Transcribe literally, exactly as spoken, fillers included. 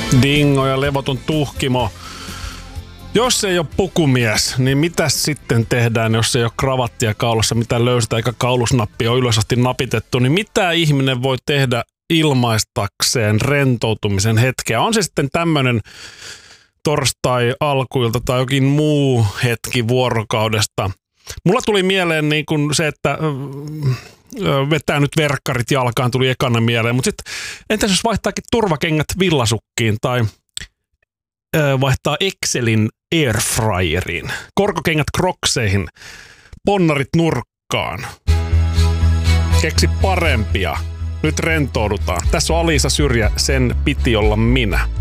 Dingo ja levoton tuhkimo. Jos ei ole pukumies, niin mitä sitten tehdään, jos ei ole kravattia kaulassa, mitä löysätä eikä kaulusnappi on ylösasti napitettu, niin mitä ihminen voi tehdä ilmaistakseen rentoutumisen hetkeä? On se sitten tämmöinen torstai-alkuilta tai jokin muu hetki vuorokaudesta. Mulla tuli mieleen niin kuin se, että vetää nyt verkkarit jalkaan, tuli ekana mieleen, mutta sitten entäs jos vaihtaakin turvakengät villasukkiin tai vaihtaa Excelin airfryeriin, korkokengät krokseihin, ponnarit nurkkaan. Keksi parempia. Nyt rentoudutaan. Tässä on Alisa Syrjä, sen piti olla minä.